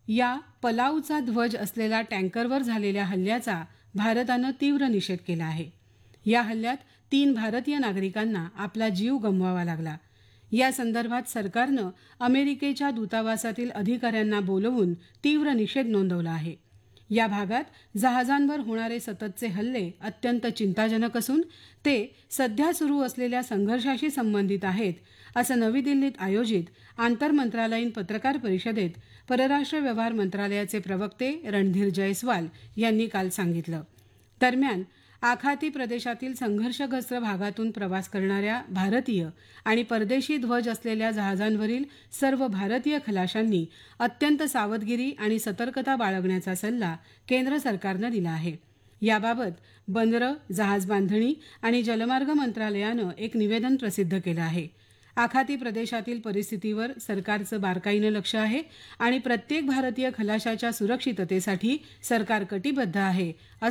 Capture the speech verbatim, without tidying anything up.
या पलाऊचा ध्वज असलेल्या टँकरवर झालेल्या हल्ल्याचा भारतानं तीव्र निषेध केला आहे. या हल्ल्यात तीन भारतीय नागरिकांना आपला जीव गमवावा लागला. या संदर्भात सरकारनं अमेरिकेच्या दूतावासातील अधिकाऱ्यांना बोलवून तीव्र निषेध नोंदवला आहे. या भागात जहाजांवर होणारे सततचे हल्ले अत्यंत चिंताजनक असून ते सध्या सुरू असलेल्या संघर्षाशी संबंधित आहेत, असं नवी दिल्लीत आयोजित आंतरमंत्रालयीन पत्रकार परिषदेत परराष्ट्र व्यवहार मंत्रालयाचे प्रवक्ते रणधीर जयस्वाल यांनी काल सांगितलं. दरम्यान आखाती प्रदेशातील संघर्षग्रस्त भागातून प्रवास करणाऱ्या भारतीय आणि परदेशी ध्वज असलेल्या जहाजांवरील सर्व भारतीय खलाशांनी अत्यंत सावधगिरी आणि सतर्कता बाळगण्याचा सल्ला केंद्र सरकारनं दिला आहे. याबाबत बंदरं, जहाज बांधणी आणि जलमार्ग मंत्रालयानं एक निवेदन प्रसिद्ध केलं आहे. आखाती प्रदेशातील परिस्थितीवर सरकारचं बारकाईनं लक्ष आहे आणि प्रत्येक भारतीय खलाशाच्या सुरक्षिततेसाठी सरकार कटिबद्ध आहे,